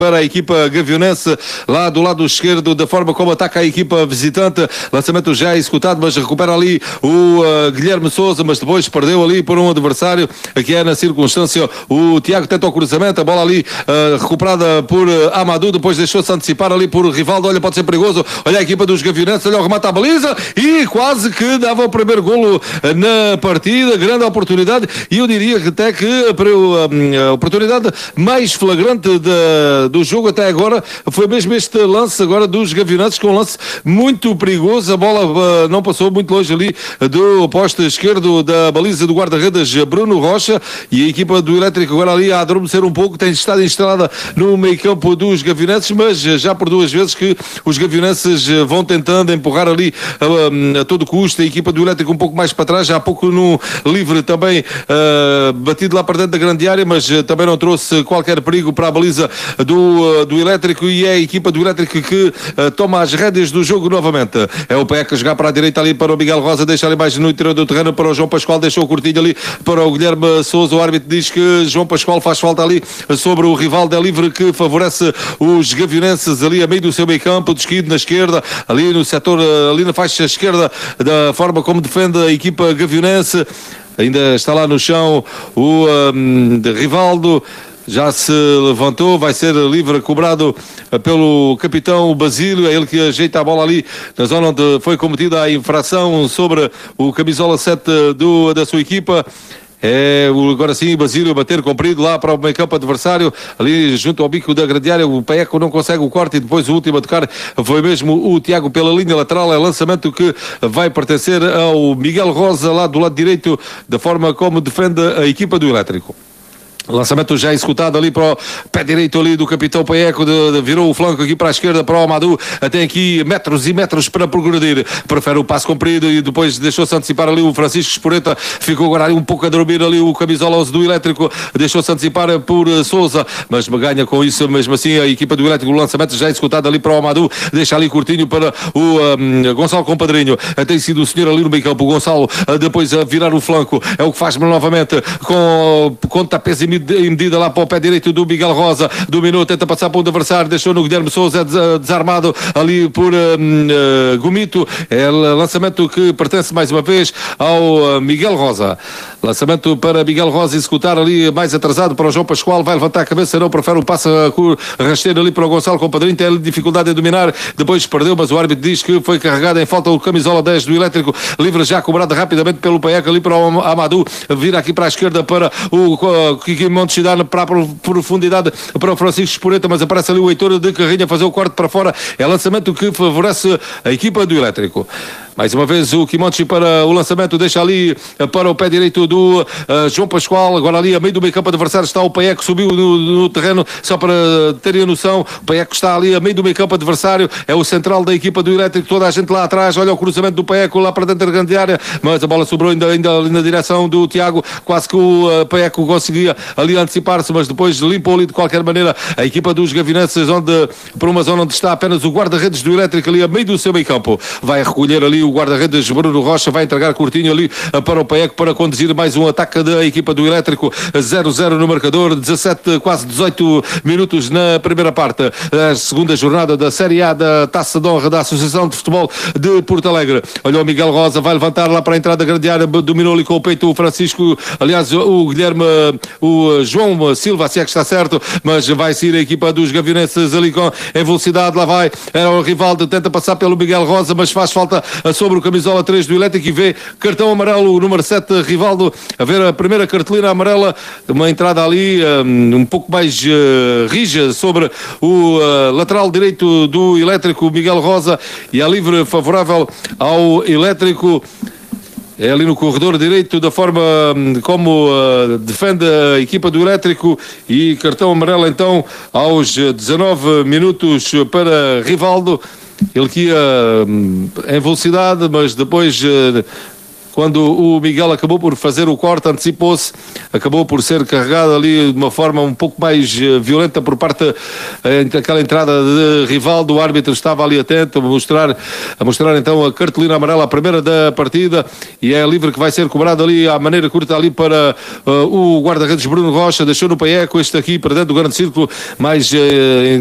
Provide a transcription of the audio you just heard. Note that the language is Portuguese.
para a equipa gavionense, lá do lado esquerdo, da forma como ataca a equipa visitante. Lançamento já executado, mas recupera ali o Guilherme Sousa, mas depois perdeu ali por um adversário que é na circunstância. O Tiago tenta o cruzamento, a bola ali recuperada por Amadou, depois deixou-se antecipar ali por Rivaldo. Olha, pode ser perigoso. Olha a equipa dos gavionenses, olha o remate à baliza e quase que dava o primeiro golo na partida. Grande oportunidade, e eu diria que até que a oportunidade mais flagrante do jogo até agora foi mesmo este lance agora dos gavionenses, com um lance muito perigoso. A bola não passou muito longe ali do poste esquerdo da baliza do guarda-redes Bruno Rocha, e a equipa do Elétrico agora ali a adormecer um pouco, tem estado instalada no meio campo dos gavionenses, mas já por duas vezes que os gavionenses vão tentando empurrar ali a todo custo a equipa do Elétrico um pouco mais para trás. Já há pouco no livre também batido lá para dentro da grande área, mas também não trouxe qualquer perigo para a baliza do Elétrico, e é a equipa do Elétrico que toma as rédeas do jogo novamente. É o Peca jogar para a direita ali para o Miguel Rosa, deixa ali mais no interior do terreno para o João Pascoal, deixou o curtinho ali para o Guilherme Sousa. O árbitro diz que João Pascoal faz falta ali sobre o Rivaldo, é livre, que favorece os gavionenses ali a meio do seu meio campo, desquido na esquerda, ali no setor, ali na faixa esquerda, da forma como defende a equipa gavionense. Ainda está lá no chão o Rivaldo, já se levantou, vai ser livre, cobrado pelo capitão Basílio. É ele que ajeita a bola ali na zona onde foi cometida a infração sobre o camisola 7 da sua equipa. É agora sim Basílio bater comprido lá para o meio campo adversário, ali junto ao bico da grande área. O Peco não consegue o corte, e depois o último a tocar foi mesmo o Tiago pela linha lateral. É lançamento que vai pertencer ao Miguel Rosa, lá do lado direito, da forma como defende a equipa do Elétrico. Lançamento já executado ali para o pé direito ali do capitão Peco, virou o flanco aqui para a esquerda para o Amadou, tem aqui metros e metros para progredir, prefere o passo comprido e depois deixou-se antecipar ali o Francisco Espureta, ficou agora ali um pouco a dormir ali o camisola 11 do Elétrico, deixou-se antecipar por Sousa, mas ganha com isso mesmo assim a equipa do Elétrico. O lançamento já executado ali para o Amadou, deixa ali curtinho para o Gonçalo Compadrinho, tem sido o senhor ali no meio campo, o Gonçalo depois a virar o flanco, é o que faz novamente com tapês e medida lá para o pé direito do Miguel Rosa, dominou, tenta passar para o adversário, deixou no Guilherme Sousa desarmado ali por Gomito. É lançamento que pertence mais uma vez ao Miguel Rosa. Lançamento para Miguel Rosa executar ali mais atrasado para o João Pascoal, vai levantar a cabeça, não prefere o passo rasteiro ali para o Gonçalo Compadrinho, tem dificuldade em dominar, depois perdeu, mas o árbitro diz que foi carregado em falta o camisola 10 do Elétrico, livre já cobrado rapidamente pelo Peca ali para o Amadou, vira aqui para a esquerda para o Kiki Montes, para a profundidade para o Francisco Espureta, mas aparece ali o Heitor de Carrinha fazer o corte para fora. É lançamento que favorece a equipa do Elétrico. Mais uma vez o Kimonchi para o lançamento, deixa ali para o pé direito do João Pascoal, agora ali a meio do meio campo adversário está o Peco, subiu no terreno, só para terem a noção, o Peco está ali a meio do meio campo adversário, é o central da equipa do Elétrico, toda a gente lá atrás, olha o cruzamento do Peco lá para dentro da grande área, mas a bola sobrou ainda ali na direção do Tiago, quase que o Peco conseguia ali antecipar-se, mas depois limpou ali de qualquer maneira a equipa dos gavionenses, por uma zona onde está apenas o guarda-redes do Elétrico ali a meio do seu meio campo, vai recolher ali o guarda-redes Bruno Rocha, vai entregar curtinho ali para o Peco para conduzir mais um ataque da equipa do Elétrico. 0-0 no marcador, 17, quase 18 minutos na primeira parte, a segunda jornada da Série A da Taça de Honra da Associação de Futebol de Porto Alegre. Olha o Miguel Rosa, vai levantar lá para a entrada da grande área, dominou ali com o peito o Francisco, aliás o Guilherme, o João Silva, se é que está certo, mas vai sair a equipa dos gavionenses ali em velocidade, lá vai, era o Rivaldo, tenta passar pelo Miguel Rosa, mas faz falta sobre o camisola 3 do Elétrico e vê cartão amarelo, o número 7 Rivaldo, a ver a primeira cartolina amarela, uma entrada ali um pouco mais rija sobre o lateral direito do Elétrico, Miguel Rosa, e a livre favorável ao Elétrico. É ali no corredor direito, da forma como defende a equipa do Elétrico, e cartão amarelo então aos 19 minutos para Rivaldo. Ele que ia em velocidade, mas depois quando o Miguel acabou por fazer o corte, antecipou-se, acabou por ser carregado ali de uma forma um pouco mais violenta por parte daquela entrada de Rivaldo. O árbitro estava ali atento a mostrar então a cartolina amarela, a primeira da partida, e é livre que vai ser cobrado ali à maneira curta ali para o guarda-redes Bruno Rocha, deixou no pé com este aqui para dentro do grande círculo, mais